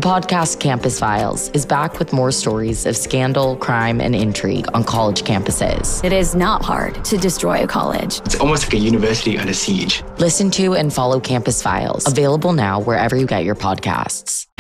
podcast Campus Files is back with more stories of scandal, crime, and intrigue on college campuses. It is not hard to destroy a college. It's almost like a university under siege. Listen to and follow Campus Files, available now wherever you get your podcasts.